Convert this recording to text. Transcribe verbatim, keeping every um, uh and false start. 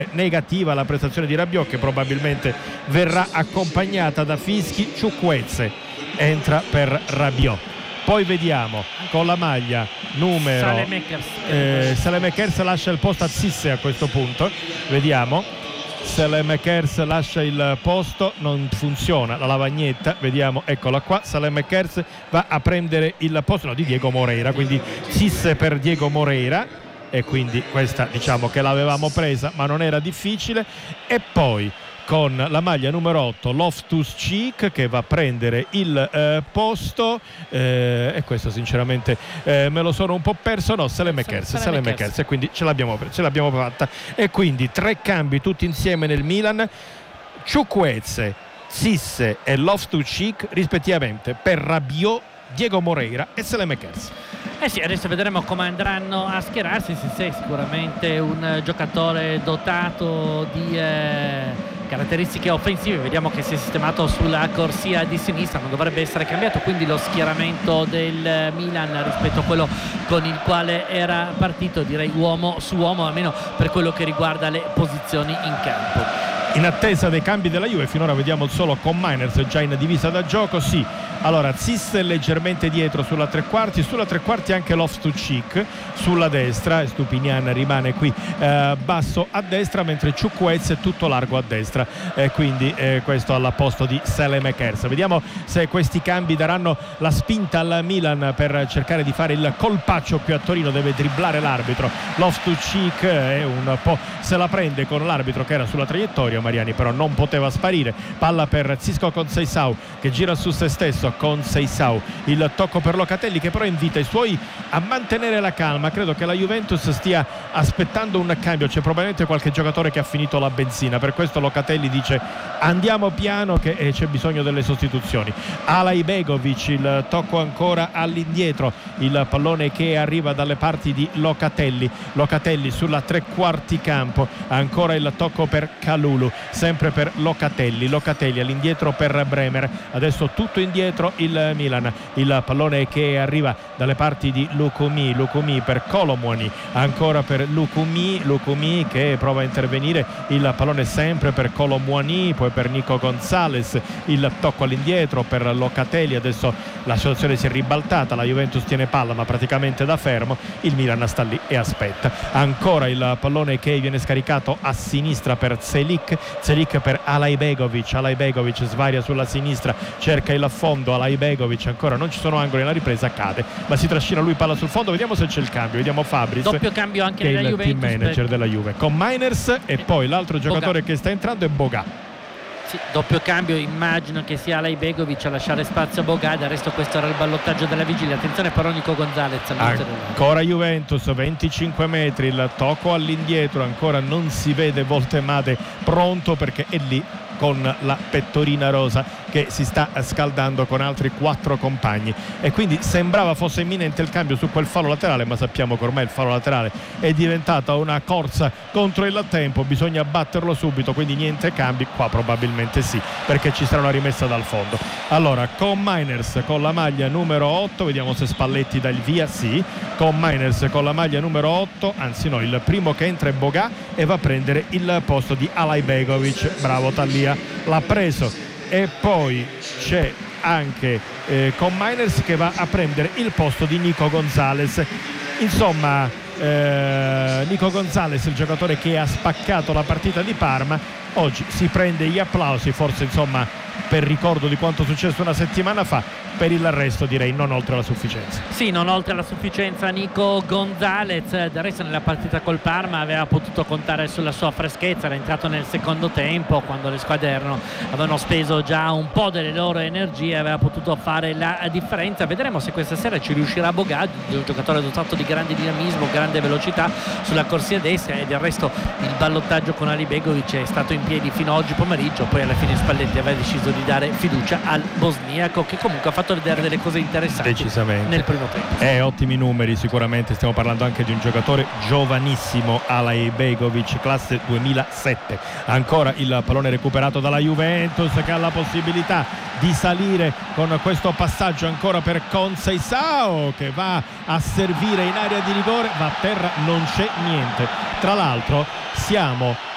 negativa la prestazione di Rabiot, che probabilmente verrà accompagnata da fischi. Ciukwueze entra per Rabiot. Poi vediamo con la maglia numero Saelemaekers eh, Saelemaekers lascia il posto a Cisse a questo punto. Vediamo, Saelemaekers lascia il posto, non funziona la lavagnetta, vediamo, eccola qua. Saelemaekers va a prendere il posto no, di Diego Moreira, quindi Cisse per Diego Moreira, e quindi questa diciamo che l'avevamo presa ma non era difficile. E poi con la maglia numero otto Loftus-Cheek che va a prendere il eh, posto eh, e questo sinceramente eh, me lo sono un po' perso. No, Saelemaekers, Saelemaekers, e quindi ce l'abbiamo, ce l'abbiamo fatta. E quindi tre cambi tutti insieme nel Milan: Ciukwueze, Cisse e Loftus-Cheek rispettivamente per Rabiot, Diego Moreira e Saelemaekers. Eh sì, adesso vedremo come andranno a schierarsi. Cisse è sicuramente un giocatore dotato di eh, caratteristiche offensive. Vediamo che si è sistemato sulla corsia di sinistra, non dovrebbe essere cambiato quindi lo schieramento del Milan rispetto a quello con il quale era partito, direi uomo su uomo, almeno per quello che riguarda le posizioni in campo. In attesa dei cambi della Juve, finora vediamo solo con Mainers già in divisa da gioco. Sì, allora Cisse leggermente dietro sulla tre quarti, sulla tre quarti anche Loftus-Cheek sulla destra, Stupinian rimane qui eh, basso a destra, mentre Ciukwueze è tutto largo a destra, eh, quindi eh, questo al posto di Saelemaekers. Vediamo se questi cambi daranno la spinta al Milan per cercare di fare il colpaccio qui a Torino. Deve dribblare l'arbitro, Loftus-Cheek è un po' se la prende con l'arbitro che era sulla traiettoria. Mariani però non poteva sparire. Palla per Xisco Conceição che gira su se stesso. Conceição, il tocco per Locatelli che però invita i suoi a mantenere la calma. Credo che la Juventus stia aspettando un cambio, c'è probabilmente qualche giocatore che ha finito la benzina, per questo Locatelli dice andiamo piano che eh, c'è bisogno delle sostituzioni. Alaibegovic, il tocco ancora all'indietro, il pallone che arriva dalle parti di Locatelli. Locatelli sulla tre quarti campo, ancora il tocco per Kalulu, sempre per Locatelli. Locatelli all'indietro per Bremer, adesso tutto indietro il Milan. Il pallone che arriva dalle parti di Lukumi, Lukumi per Colomwani, ancora per Lukumi, Lukumi che prova a intervenire, il pallone sempre per Colomwani, poi per Nico Gonzalez, il tocco all'indietro per Locatelli. Adesso la situazione si è ribaltata, la Juventus tiene palla ma praticamente da fermo, il Milan sta lì e aspetta. Ancora il pallone che viene scaricato a sinistra per Celik, Celik per Alaibegovic, Alaibegovic svaria sulla sinistra, cerca il fondo, Alaibegovic ancora non ci sono angoli, la ripresa cade ma si trascina lui palla sul fondo. Vediamo se c'è il cambio, vediamo Fabris, doppio cambio anche che è nella il Juventus, team manager per... della Juve, con Mainers e poi l'altro Boga. giocatore che sta entrando è Boga. Sì, doppio cambio, immagino che sia Alaibegovic a lasciare spazio a Boga. Del resto questo era il ballottaggio della vigilia. Attenzione però Nico Gonzalez, ancora Juventus, venticinque metri, il tocco all'indietro, ancora non si vede Voltemade pronto perché è lì con la pettorina rosa che si sta scaldando con altri quattro compagni, e quindi sembrava fosse imminente il cambio su quel fallo laterale, ma sappiamo che ormai il fallo laterale è diventata una corsa contro il tempo, bisogna batterlo subito, quindi niente cambi. Qua probabilmente sì, perché ci sarà una rimessa dal fondo. Allora con Mainers con la maglia numero otto, vediamo se Spalletti dà il via. Sì, con Mainers con la maglia numero otto, anzi no, il primo che entra è Boga e va a prendere il posto di Alaibegovic. Bravo Tallia, l'ha preso. E poi c'è anche eh, con Mainers che va a prendere il posto di Nico Gonzalez. Insomma eh, Nico Gonzalez, il giocatore che ha spaccato la partita di Parma, oggi si prende gli applausi, forse insomma per ricordo di quanto successo una settimana fa. Per il resto direi non oltre la sufficienza. Sì, non oltre la sufficienza Nico Gonzalez. Del resto nella partita col Parma aveva potuto contare sulla sua freschezza, era entrato nel secondo tempo quando le squadre erano, avevano speso già un po' delle loro energie, aveva potuto fare la differenza. Vedremo se questa sera ci riuscirà Boga, un giocatore dotato di grande dinamismo, grande velocità sulla corsia destra, e del resto il ballottaggio con Alaibegovic è stato in piedi fino a oggi pomeriggio. Poi alla fine Spalletti aveva deciso di dare fiducia al bosniaco, che comunque ha fatto vedere delle cose interessanti decisamente nel primo tempo. Eh, ottimi numeri sicuramente, stiamo parlando anche di un giocatore giovanissimo, Alaibegovic, classe duemilasette. Ancora il pallone recuperato dalla Juventus che ha la possibilità di salire con questo passaggio ancora per Conceição che va a servire in area di rigore, va a terra, non c'è niente. Tra l'altro siamo